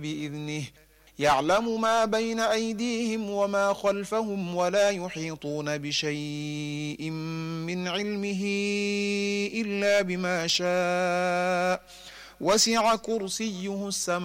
بإذنه يعلم ما بين أيديهم وما خلفهم ولا يحيطون بشيء من علمه إلا بما شاء وسع كرسيه السماوات